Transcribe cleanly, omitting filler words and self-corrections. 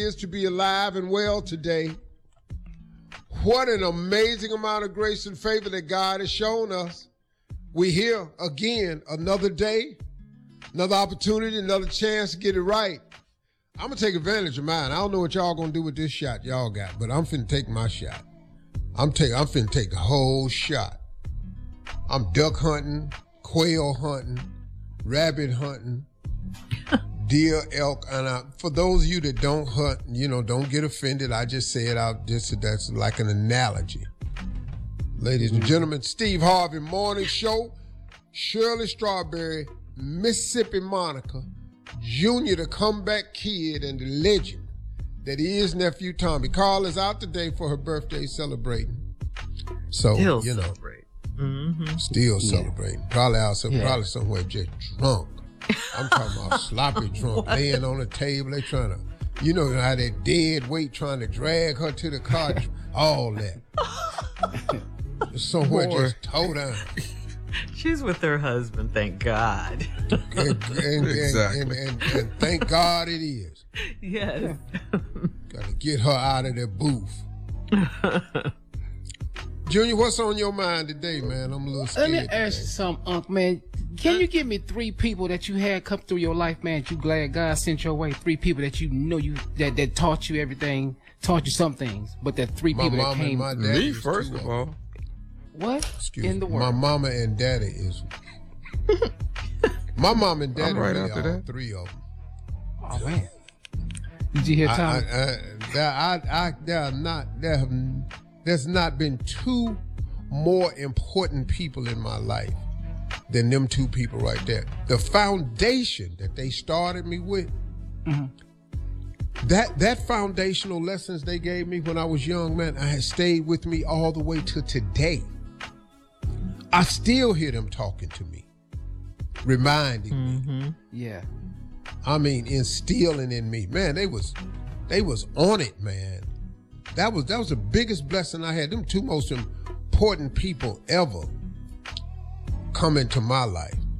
Is to be alive and well today. What an amazing amount of grace and favor that God has shown us. We here again, another day, another opportunity, another chance to get it right. I'm going to take advantage of mine. I don't know what y'all going to do with this shot y'all got, but I'm finna take my shot. I'm finna take the whole shot. I'm duck hunting, quail hunting, rabbit hunting, deer, elk, and for those of you that don't hunt, don't get offended. I just say it out. That's like an analogy. Ladies and gentlemen, Steve Harvey Morning Show, Shirley Strawberry, Mississippi Monica, Junior, the comeback kid, and the legend that is nephew Tommy. Carl is out today for her birthday celebrating. So, Still celebrating. Mm-hmm. Still celebrating. Probably out probably somewhere just drunk. I'm talking about sloppy drunk, laying on the table. They trying to, how that dead weight trying to drag her to the car, all that. Somewhere just toe down. She's with her husband, thank God. Exactly. And thank God it is. Yes. Got to get her out of the booth. Junior, what's on your mind today, man? I'm a little scared. Let me ask you something, Unc, man. Can you give me 3 people that you had come through your life, man, that you glad God sent your way? 3 people that that taught you everything, taught you some things, but that 3 people that came. My mom and my daddy. Me, first of all. What? In the world? My mama and daddy is. My mom and daddy right really after all that. 3 of them. Oh, man. Did you hear Tom? There's not been 2 more important people in my life than them 2 people right there. The foundation that they started me with, that foundational lessons they gave me when I was young, man, I had stayed with me all the way to today. I still hear them talking to me, reminding me. Yeah. I mean, instilling in me. Man, they was on it, man. That was the biggest blessing I had. Them 2 most important people ever come into my life.